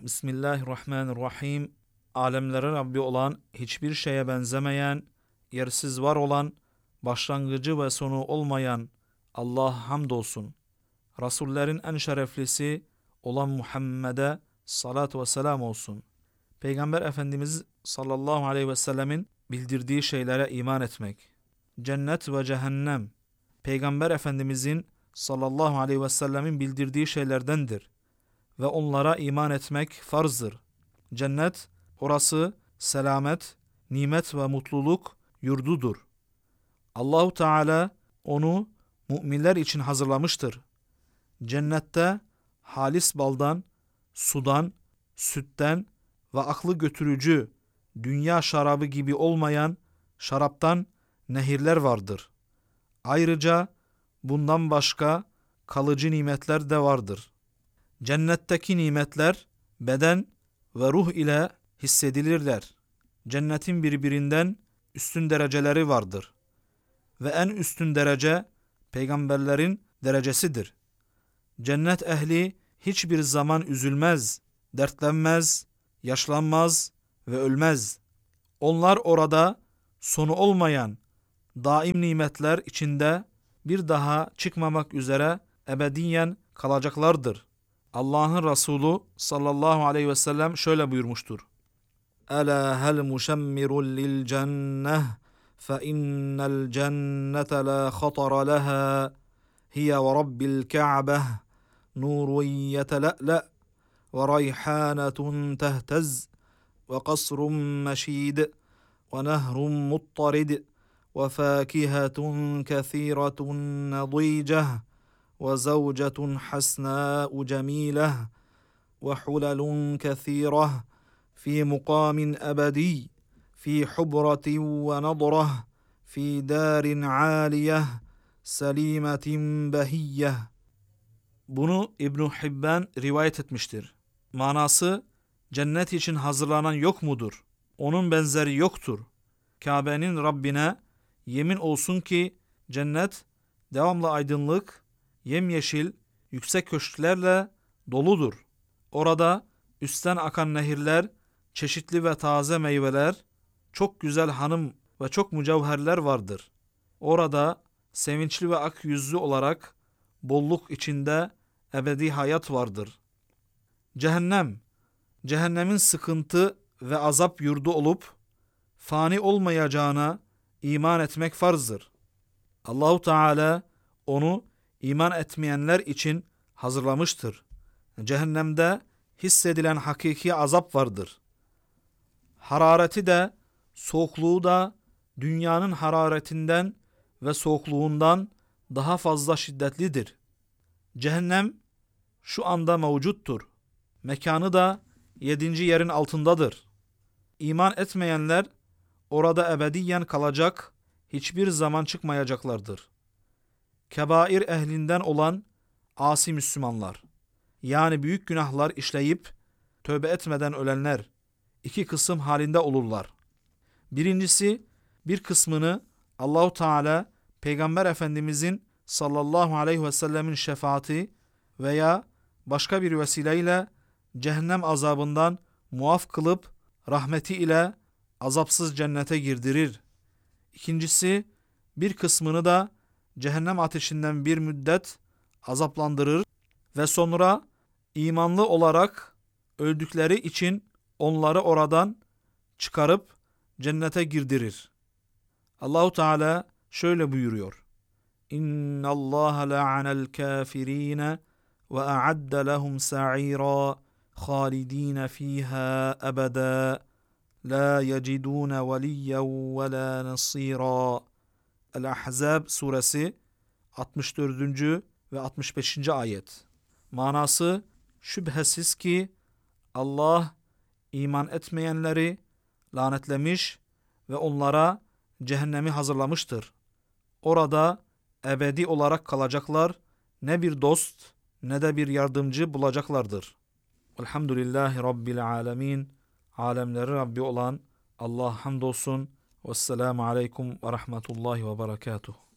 Bismillahirrahmanirrahim. Alemlerin Rabbi olan, hiçbir şeye benzemeyen, yersiz var olan, başlangıcı ve sonu olmayan Allah'a hamdolsun. Rasullerin en şereflisi olan Muhammed'e salat ve selam olsun. Peygamber Efendimiz sallallahu aleyhi ve sellemin bildirdiği şeylere iman etmek. Cennet ve cehennem, Peygamber Efendimizin sallallahu aleyhi ve sellemin bildirdiği şeylerdendir ve onlara iman etmek farzdır. Cennet, orası selamet, nimet ve mutluluk yurdudur. Allahu Teala onu müminler için hazırlamıştır. Cennette halis baldan, sudan, sütten ve aklı götürücü dünya şarabı gibi olmayan şaraptan nehirler vardır. Ayrıca bundan başka kalıcı nimetler de vardır. Cennetteki nimetler beden ve ruh ile hissedilirler. Cennetin birbirinden üstün dereceleri vardır. Ve en üstün derece peygamberlerin derecesidir. Cennet ehli hiçbir zaman üzülmez, dertlenmez, yaşlanmaz ve ölmez. Onlar orada sonu olmayan daim nimetler içinde bir daha çıkmamak üzere ebediyen kalacaklardır. Allah'ın Resulü sallallahu aleyhi ve sellem şöyle buyurmuştur. Ela hel muşemmirun lil cenneh fe innel cennete la khatara leha hiye ve rabbil ka'beh nurun yetela'le ve rayhanetun tehtez ve kasrun meşid ve nehrun muttarid ve fâkihetun kethîretun nedîceh وزوجة حسناء جميلة وحلل كثيرة في مقام أبدي في حبرة ونضرة في دار عالية سليمة بهية. Bunu İbn Hibban rivayet etmiştir. Manası, cennet için hazırlanan yok mudur? Onun benzeri yoktur. Kabe'nin Rabbine yemin olsun ki cennet devamlı aydınlık, yemyeşil, yüksek köşklerle doludur. Orada üstten akan nehirler, çeşitli ve taze meyveler, çok güzel hanım ve çok mücevherler vardır. Orada sevinçli ve ak yüzlü olarak bolluk içinde ebedi hayat vardır. Cehennemin sıkıntı ve azap yurdu olup fani olmayacağına iman etmek farzdır. Allahu Teala onu İman etmeyenler için hazırlamıştır. Cehennemde hissedilen hakiki azap vardır. Harareti de, soğukluğu da dünyanın hararetinden ve soğukluğundan daha fazla şiddetlidir. Cehennem şu anda mevcuttur. Mekanı da 7. yerin altındadır. İman etmeyenler orada ebediyen kalacak, hiçbir zaman çıkmayacaklardır. Kebair ehlinden olan asi Müslümanlar, yani büyük günahlar işleyip tövbe etmeden ölenler, iki kısım halinde olurlar. Birincisi, bir kısmını Allahu Teala Peygamber Efendimizin sallallahu aleyhi ve sellemin şefaati veya başka bir vesileyle cehennem azabından muaf kılıp rahmeti ile azapsız cennete girdirir. İkincisi, bir kısmını da cehennem ateşinden bir müddet azaplandırır ve sonra imanlı olarak öldükleri için onları oradan çıkarıp cennete girdirir. Allahu Teala şöyle buyuruyor. İnna Allah la'anel kafirin ve a'adda lehum sa'ira halidin fiha ebeda la yecidun veliyyen ve la nasira. El-Ahzab suresi 64. ve 65. ayet. Manası, şüphesiz ki Allah iman etmeyenleri lanetlemiş ve onlara cehennemi hazırlamıştır. Orada ebedi olarak kalacaklar, ne bir dost ne de bir yardımcı bulacaklardır. Elhamdülillahi Rabbil alemin. Alemlerin Rabbi olan Allah'a hamdolsun. Vesselamu aleyküm ve rahmetullahi ve berekatuhu.